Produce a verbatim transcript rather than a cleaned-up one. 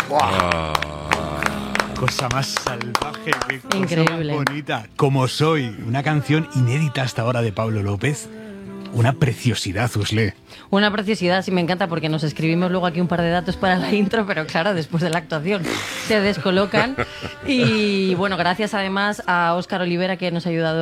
¡Buah! Oh. Cosa más salvaje, qué cosa Increíble. más bonita. Como soy, una canción inédita hasta ahora de Pablo López. Una preciosidad, Usle. Una preciosidad, sí, me encanta porque nos escribimos luego aquí un par de datos para la intro, pero claro, después de la actuación se descolocan. Y bueno, gracias además a Óscar Olivera que nos ha ayudado